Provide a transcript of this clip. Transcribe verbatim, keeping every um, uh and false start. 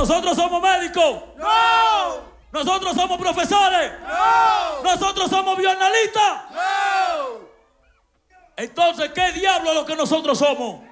nosotros somos médicos. ¡No! Nosotros somos profesores. ¡No! Nosotros somos bioanalistas. ¡No! Entonces, ¿qué diablo es lo que nosotros somos?